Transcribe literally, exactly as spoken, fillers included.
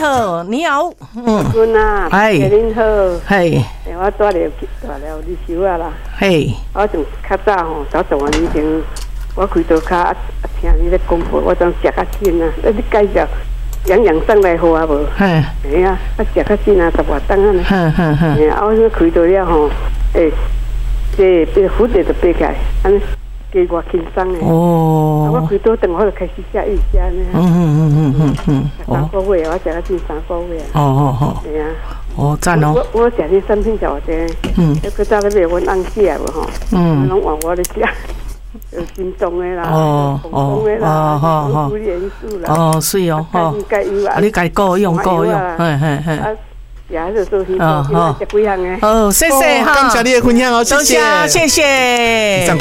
好，你好， 嗯，君啊， 哎， 您好， 嘿， 我住了住了你收啊啦， 嘿， 我从较早吼，早十万年前，我开刀卡啊听你咧广播，我当食较紧啊，你介绍样样送来好啊无？ 嘿， 哎呀，啊食较紧啊，十外档啊呢， 哼哼哼， 哎啊，我说开刀了吼，诶，这这蝴蝶就飞起来，安尼。加我轻松诶！哦，我开刀等我就开始食瑜伽呢。 嗯嗯嗯嗯嗯， 三个月我食到进三个月。 哦哦哦， 对啊。 哦，赞哦！ 我我食啲产品就这，嗯，一个早个买阮翁食无吼，嗯，拢换我咧食，有心动诶啦， 哦哦哦哦哦，元素啦， 哦是哦，哦，啊，你家够用够用，嘿嘿嘿。 也是做些做些，食几项诶。 哦，谢谢哈， 感谢你的分享哦，谢谢， 谢谢。